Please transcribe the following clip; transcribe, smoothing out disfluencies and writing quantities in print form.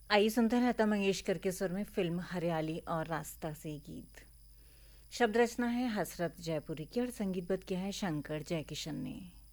आइए सुनते हैं लता मंगेशकर के स्वर में फिल्म हरियाली और रास्ता से गीत। शब्द रचना है हसरत जयपुरी की और संगीतबद्ध किया है शंकर जयकिशन ने।